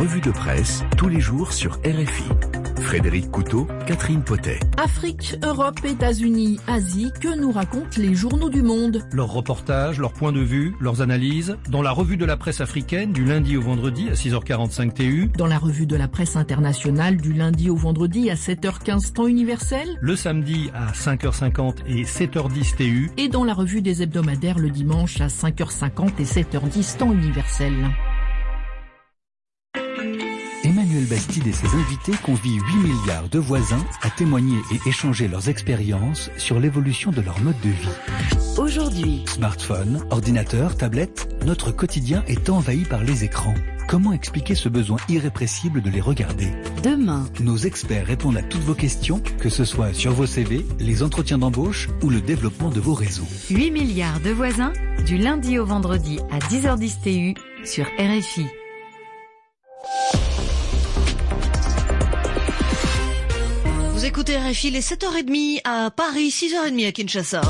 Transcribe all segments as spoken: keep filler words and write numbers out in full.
revue de presse, tous les jours sur R F I. Frédéric Couteau, Catherine Potet. Afrique, Europe, États-Unis, Asie, que nous racontent les journaux du monde? Leurs reportages, leurs points de vue, leurs analyses, dans la revue de la presse africaine du lundi au vendredi à six heures quarante-cinq T U. Dans la revue de la presse internationale du lundi au vendredi à sept heures quinze temps universel. Le samedi à cinq heures cinquante et sept heures dix T U. Et dans la revue des hebdomadaires le dimanche à cinq heures cinquante et sept heures dix temps universel. Emmanuel Bastide et ses invités convient huit milliards de voisins à témoigner et échanger leurs expériences sur l'évolution de leur mode de vie. Aujourd'hui, smartphone, ordinateur, tablette, notre quotidien est envahi par les écrans. Comment expliquer ce besoin irrépressible de les regarder? Demain, nos experts répondent à toutes vos questions, que ce soit sur vos C V, les entretiens d'embauche ou le développement de vos réseaux. huit milliards de voisins, du lundi au vendredi à dix heures dix T U sur R F I. Vous écoutez R F I, les sept heures trente à Paris, six heures trente à Kinshasa.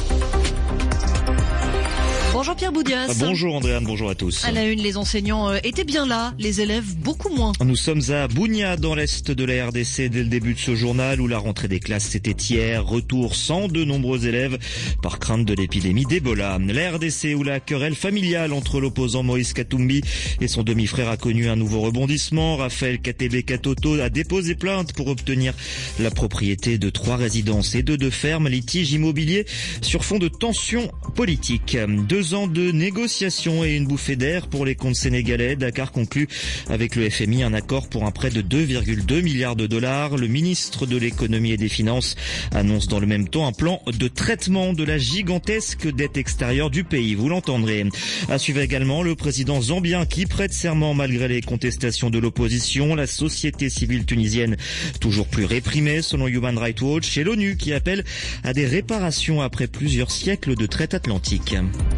Bonjour Pierre Boudias. Bonjour Andréane, bonjour à tous. À la une, les enseignants étaient bien là, les élèves beaucoup moins. Nous sommes à Bunia, dans l'est de la R D C, dès le début de ce journal où la rentrée des classes c'était hier. Retour sans de nombreux élèves par crainte de l'épidémie d'Ebola. La R D C où la querelle familiale entre l'opposant Moïse Katumbi et son demi-frère a connu un nouveau rebondissement. Raphaël Katebe Katoto a déposé plainte pour obtenir la propriété de trois résidences et de deux fermes. Litige immobilier sur fond de tensions politiques. Deux ans de négociations et une bouffée d'air pour les comptes sénégalais. Dakar conclut avec le F M I un accord pour un prêt de deux virgule deux milliards de dollars. Le ministre de l'économie et des finances annonce dans le même temps un plan de traitement de la gigantesque dette extérieure du pays. Vous l'entendrez. À suivre également le président zambien qui prête serment malgré les contestations de l'opposition. La société civile tunisienne toujours plus réprimée selon Human Rights Watch et l'ONU qui appelle à des réparations après plusieurs siècles de traite atlantique.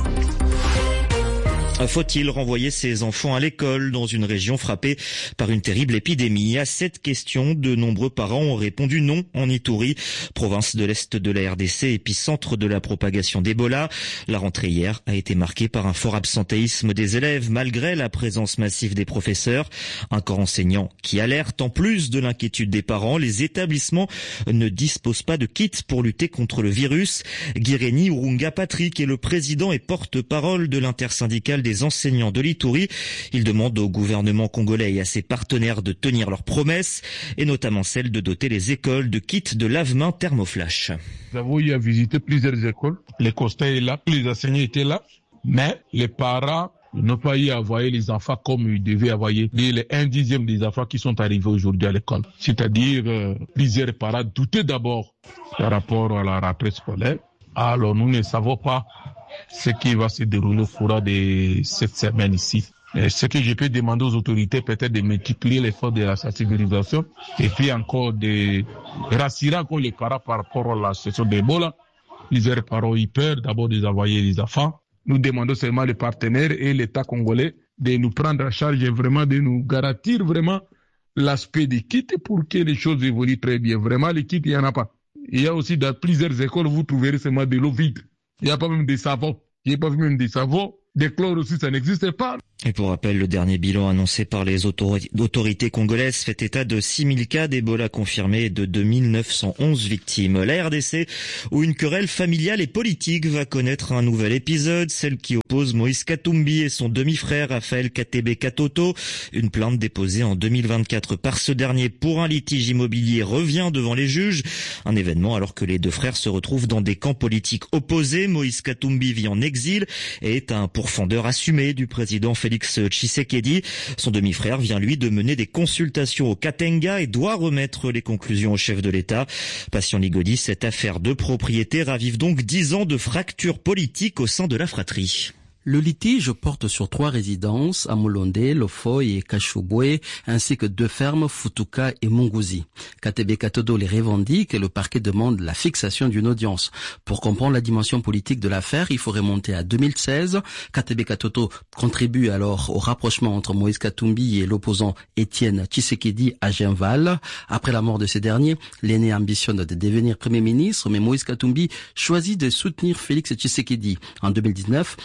Faut-il renvoyer ses enfants à l'école dans une région frappée par une terrible épidémie? À cette question, de nombreux parents ont répondu non en Ituri, province de l'Est de la R D C, épicentre de la propagation d'Ebola. La rentrée hier a été marquée par un fort absentéisme des élèves malgré la présence massive des professeurs. Un corps enseignant qui alerte en plus de l'inquiétude des parents. Les établissements ne disposent pas de kits pour lutter contre le virus. Guiréni Urunga Patrick est le président et porte-parole de l'intersyndicale des enseignants de l'Ituri. Il demande au gouvernement congolais et à ses partenaires de tenir leurs promesses, et notamment celle de doter les écoles de kits de lave-mains thermoflash. Nous avons eu à visiter plusieurs écoles. Le constat est là, les enseignants étaient là, mais les parents n'ont pas eu à envoyer les enfants comme ils devaient envoyer les un dixième des enfants qui sont arrivés aujourd'hui à l'école. C'est-à-dire, euh, plusieurs parents doutaient d'abord par rapport à la rentrée scolaire. Alors nous ne savons pas ce qui va se dérouler au cours de cette semaine ici. Et ce que je peux demander aux autorités, peut-être de multiplier l'effort de la sensibilisation et puis encore de rassurer encore les parents par rapport à la situation d'Ebola. Les parents ont eu peur d'abord de envoyer les enfants. Nous demandons seulement les partenaires et l'État congolais de nous prendre en charge et vraiment de nous garantir vraiment l'aspect des kits pour que les choses évoluent très bien. Vraiment, les kits, il n'y en a pas. Il y a aussi dans plusieurs écoles, vous trouverez seulement de l'eau vide. Il n'y a pas même des savons. Il n'y a pas même des savons. Des chlores aussi, ça n'existe pas. Et pour rappel, le dernier bilan annoncé par les autori- autorités congolaises fait état de six mille cas d'Ebola confirmés et de deux mille neuf cent onze victimes. La R D C, où une querelle familiale et politique va connaître un nouvel épisode, celle qui oppose Moïse Katumbi et son demi-frère Raphaël Katebe Katoto. Une plainte déposée en deux mille vingt-quatre par ce dernier pour un litige immobilier revient devant les juges. Un événement alors que les deux frères se retrouvent dans des camps politiques opposés. Moïse Katumbi vit en exil et est un pourfendeur assumé du président Félix Tshisekedi. Son demi-frère vient lui de mener des consultations au Katanga et doit remettre les conclusions au chef de l'État. Patient Ligodi, cette affaire de propriété ravive donc dix ans de fractures politiques au sein de la fratrie. Le litige porte sur trois résidences, à Molonde, Lofoy et Kachobwe, ainsi que deux fermes, Futuka et Munguzi. Katebe Katoto les revendique et le parquet demande la fixation d'une audience. Pour comprendre la dimension politique de l'affaire, il faut remonter à deux mille seize. Katebe Katoto contribue alors au rapprochement entre Moïse Katumbi et l'opposant Étienne Tshisekedi à Genval. Après la mort de ces derniers, l'aîné ambitionne de devenir Premier ministre, mais Moïse Katumbi choisit de soutenir Félix Tshisekedi. En deux mille dix-neuf, il explique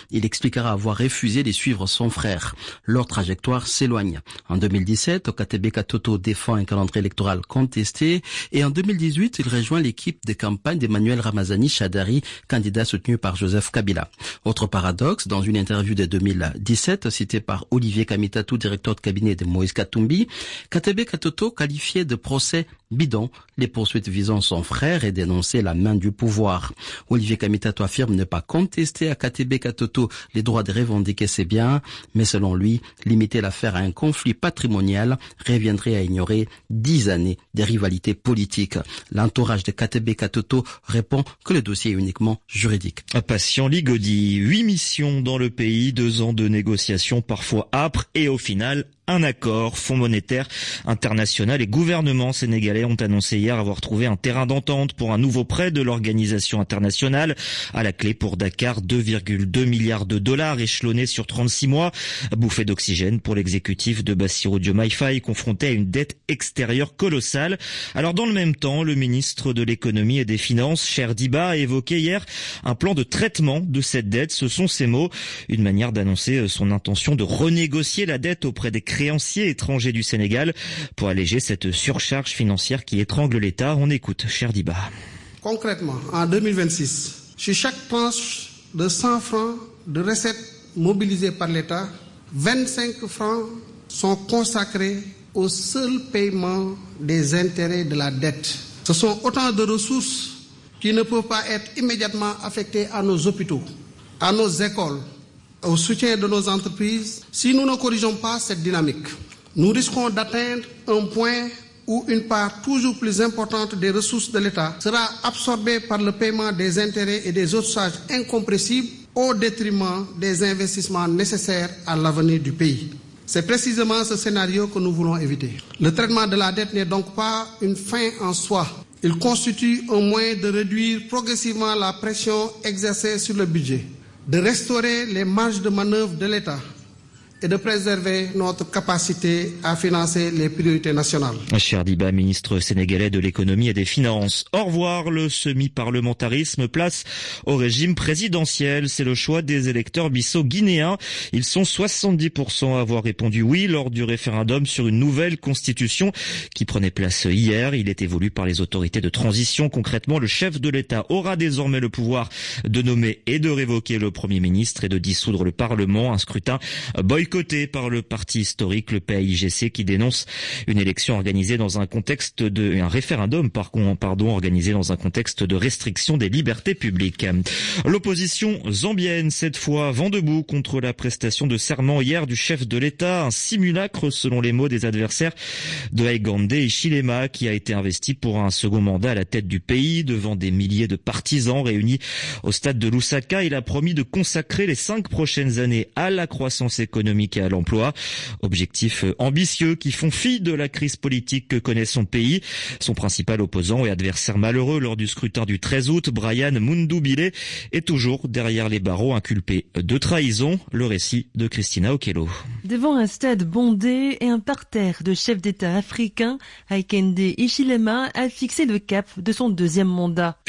expliquera avoir refusé de suivre son frère. Leur trajectoire s'éloigne. En deux mille dix-sept, Katebe Katoto défend un calendrier électoral contesté et en deux mille dix-huit, il rejoint l'équipe de campagne d'Emmanuel Ramazani Shadari, candidat soutenu par Joseph Kabila. Autre paradoxe, dans une interview de deux mille dix-sept, citée par Olivier Kamitatou, directeur de cabinet de Moïse Katumbi, Katebe Katoto qualifiait de procès bidon les poursuites visant son frère et dénonçait la main du pouvoir. Olivier Kamitatou affirme ne pas contester à Katebe Katoto les droits de revendiquer ses biens, mais selon lui, limiter l'affaire à un conflit patrimonial reviendrait à ignorer dix années de rivalité politique. L'entourage de Katebe Katoto répond que le dossier est uniquement juridique. Patient Ligodi, huit missions dans le pays, deux ans de négociations parfois âpres et au final un accord. Fonds monétaire international et gouvernement sénégalais ont annoncé hier avoir trouvé un terrain d'entente pour un nouveau prêt de l'organisation internationale. À la clé pour Dakar, deux virgule deux milliards de dollars échelonnés sur trente-six mois. Bouffée d'oxygène pour l'exécutif de Bassirou Diomaye Faye, confronté à une dette extérieure colossale. Alors dans le même temps, le ministre de l'économie et des finances, Cher Diba, a évoqué hier un plan de traitement de cette dette. Ce sont ses mots. Une manière d'annoncer son intention de renégocier la dette auprès des créanciers étrangers du Sénégal pour alléger cette surcharge financière qui étrangle l'État. On écoute Cher Diba. Concrètement, en deux mille vingt-six, sur chaque tranche de cent francs de recettes mobilisées par l'État, vingt-cinq francs sont consacrés au seul paiement des intérêts de la dette. Ce sont autant de ressources qui ne peuvent pas être immédiatement affectées à nos hôpitaux, à nos écoles, au soutien de nos entreprises. Si nous ne corrigeons pas cette dynamique, nous risquons d'atteindre un point où une part toujours plus importante des ressources de l'État sera absorbée par le paiement des intérêts et des autres charges incompressibles au détriment des investissements nécessaires à l'avenir du pays. C'est précisément ce scénario que nous voulons éviter. Le traitement de la dette n'est donc pas une fin en soi. Il constitue un moyen de réduire progressivement la pression exercée sur le budget, de restaurer les marges de manœuvre de l'État et de préserver notre capacité à financer les priorités nationales. Cher Diba, ministre sénégalais de l'économie et des finances. Au revoir le semi-parlementarisme, place au régime présidentiel. C'est le choix des électeurs bisso-guinéens. Ils sont soixante-dix pour cent à avoir répondu oui lors du référendum sur une nouvelle constitution qui prenait place hier. Il était voulu par les autorités de transition. Concrètement, le chef de l'État aura désormais le pouvoir de nommer et de révoquer le Premier ministre et de dissoudre le Parlement. Un scrutin boycotté Côté par le parti historique, le P A I G C, qui dénonce une élection organisée dans un contexte de, un référendum, pardon, organisé dans un contexte de restriction des libertés publiques. L'opposition zambienne, cette fois, vent debout contre la prestation de serment hier du chef de l'État, un simulacre selon les mots des adversaires de Hakainde Hichilema, qui a été investi pour un second mandat à la tête du pays devant des milliers de partisans réunis au stade de Lusaka. Il a promis de consacrer les cinq prochaines années à la croissance économique et à l'emploi. Objectifs ambitieux qui font fi de la crise politique que connaît son pays. Son principal opposant et adversaire malheureux lors du scrutin du treize août, Brian Mundubile, est toujours derrière les barreaux inculpé de trahison. Le récit de Christina Okello. Devant un stade bondé et un parterre de chefs d'État africains, Hakainde Hichilema a fixé le cap de son deuxième mandat.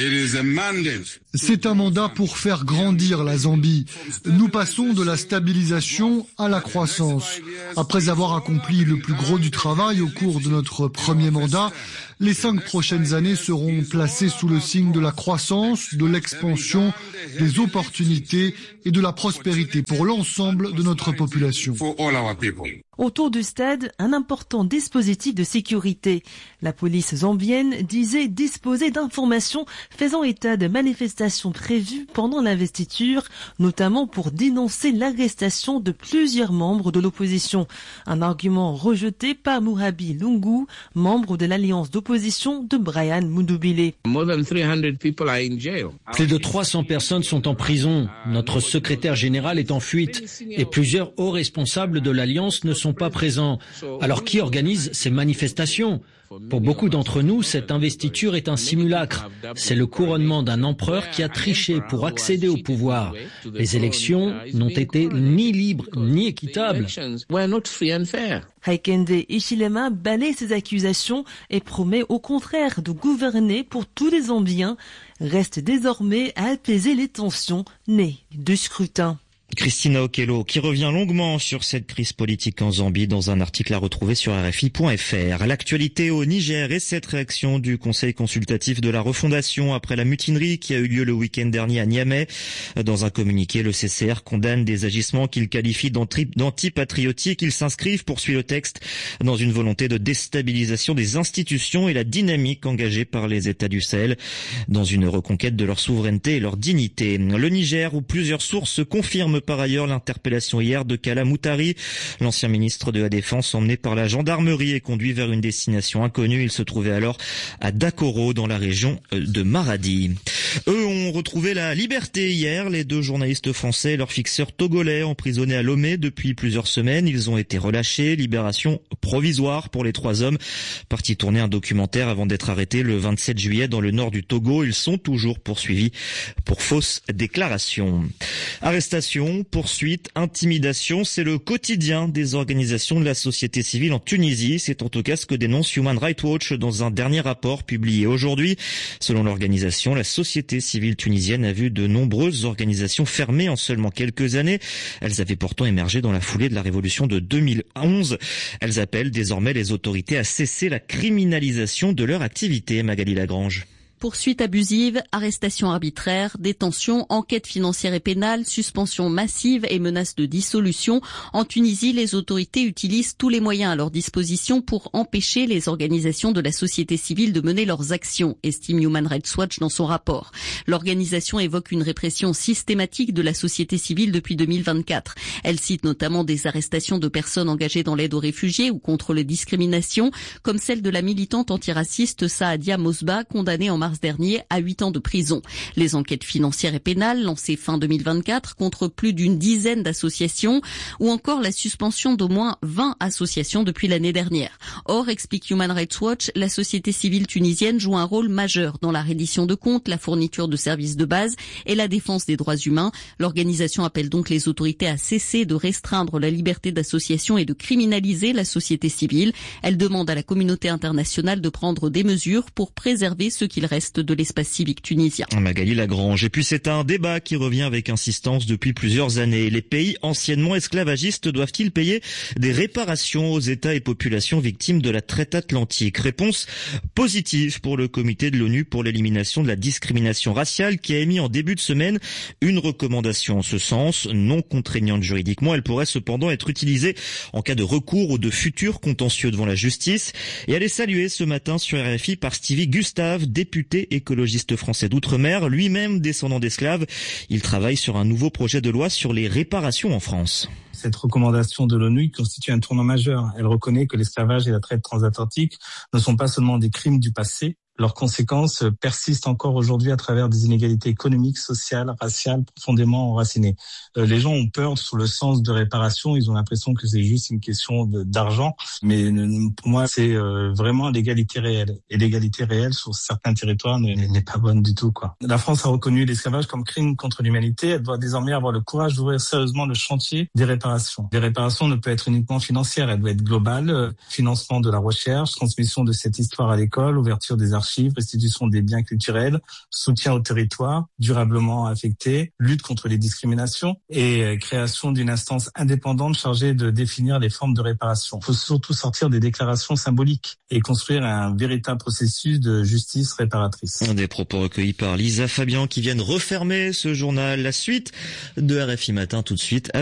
C'est un mandat pour faire grandir la Zambie. Nous passons de la stabilisation à la croissance. Après avoir accompli le plus gros du travail au cours de notre premier mandat, les cinq prochaines années seront placées sous le signe de la croissance, de l'expansion, des opportunités et de la prospérité pour l'ensemble de notre population. Autour du stade, un important dispositif de sécurité. La police zambienne disait disposer d'informations faisant état de manifestations prévues pendant l'investiture, notamment pour dénoncer l'arrestation de plusieurs membres de l'opposition. Un argument rejeté par Mourabi Lungu, membre de l'alliance d'opposition de Brian Mundubile. Plus de trois cents personnes sont en prison. Notre secrétaire général est en fuite et plusieurs hauts responsables de l'alliance ne sont pas présents. Alors qui organise ces manifestations ? Pour beaucoup d'entre nous, cette investiture est un simulacre. C'est le couronnement d'un empereur qui a triché pour accéder au pouvoir. Les élections n'ont été ni libres ni équitables. Hakainde Hichilema balaie ces accusations et promet au contraire de gouverner pour tous les Zambiens. Reste désormais à apaiser les tensions nées du scrutin. Christina Okello qui revient longuement sur cette crise politique en Zambie dans un article à retrouver sur R F I point F R. L'actualité au Niger et cette réaction du Conseil consultatif de la refondation après la mutinerie qui a eu lieu le week-end dernier à Niamey. Dans un communiqué, le C C R condamne des agissements qu'il qualifie d'antipatriotiques. Ils s'inscrivent, poursuit le texte, dans une volonté de déstabilisation des institutions et la dynamique engagée par les États du Sahel dans une reconquête de leur souveraineté et leur dignité. Le Niger, où plusieurs sources confirment par ailleurs l'interpellation hier de Kala Moutari, l'ancien ministre de la Défense emmené par la gendarmerie et conduit vers une destination inconnue. Il se trouvait alors à Dakoro dans la région de Maradi. Eux ont retrouvé la liberté hier. Les deux journalistes français et leur fixeur togolais emprisonnés à Lomé depuis plusieurs semaines. Ils ont été relâchés. Libération provisoire pour les trois hommes partis tourner un documentaire avant d'être arrêtés le vingt-sept juillet dans le nord du Togo. Ils sont toujours poursuivis pour fausses déclarations. Arrestation, poursuite, intimidation, c'est le quotidien des organisations de la société civile en Tunisie. C'est en tout cas ce que dénonce Human Rights Watch dans un dernier rapport publié aujourd'hui. Selon l'organisation, la société civile tunisienne a vu de nombreuses organisations fermées en seulement quelques années. Elles avaient pourtant émergé dans la foulée de la révolution de deux mille onze. Elles appellent désormais les autorités à cesser la criminalisation de leur activité. Magali Lagrange. Poursuites abusives, arrestations arbitraires, détention, enquêtes financières et pénales, suspension massive et menaces de dissolution. En Tunisie, les autorités utilisent tous les moyens à leur disposition pour empêcher les organisations de la société civile de mener leurs actions, estime Human Rights Watch dans son rapport. L'organisation évoque une répression systématique de la société civile depuis deux mille vingt-quatre. Elle cite notamment des arrestations de personnes engagées dans l'aide aux réfugiés ou contre les discriminations, comme celle de la militante antiraciste Saadia Mosba, condamnée en mars dernier à huit ans de prison. Les enquêtes financières et pénales lancées fin deux mille vingt-quatre contre plus d'une dizaine d'associations ou encore la suspension d'au moins vingt associations depuis l'année dernière. Or, explique Human Rights Watch, la société civile tunisienne joue un rôle majeur dans la reddition de comptes, la fourniture de services de base et la défense des droits humains. L'organisation appelle donc les autorités à cesser de restreindre la liberté d'association et de criminaliser la société civile. Elle demande à la communauté internationale de prendre des mesures pour préserver ce qu'il reste de l'espace civique tunisien. Magali Lagrange. Et puis c'est un débat qui revient avec insistance depuis plusieurs années. Les pays anciennement esclavagistes doivent-ils payer des réparations aux États et populations victimes de la traite atlantique? Réponse positive pour le comité de l'ONU pour l'élimination de la discrimination raciale qui a émis en début de semaine une recommandation en ce sens, non contraignante juridiquement. Elle pourrait cependant être utilisée en cas de recours ou de futurs contentieux devant la justice. Et elle est saluée ce matin sur R F I par Stevie Gustave, député écologiste français d'outre-mer, lui-même descendant d'esclaves. Il travaille sur un nouveau projet de loi sur les réparations en France. Cette recommandation de l'ONU constitue un tournant majeur. Elle reconnaît que l'esclavage et la traite transatlantique ne sont pas seulement des crimes du passé. Leurs conséquences persistent encore aujourd'hui à travers des inégalités économiques, sociales, raciales profondément enracinées. Euh, les gens ont peur sur le sens de réparation, ils ont l'impression que c'est juste une question de, d'argent, mais pour moi c'est euh, vraiment l'égalité réelle. Et l'égalité réelle sur certains territoires n'est, n'est pas bonne du tout, quoi. La France a reconnu l'esclavage comme crime contre l'humanité, elle doit désormais avoir le courage d'ouvrir sérieusement le chantier des réparations. Les réparations ne peuvent être uniquement financières, elles doivent être globales, euh, financement de la recherche, transmission de cette histoire à l'école, ouverture des archives, restitution des biens culturels, soutien au territoire durablement affecté, lutte contre les discriminations et création d'une instance indépendante chargée de définir les formes de réparation. Il faut surtout sortir des déclarations symboliques et construire un véritable processus de justice réparatrice. Des propos recueillis par Lisa Fabian qui viennent refermer ce journal. La suite de R F I Matin tout de suite.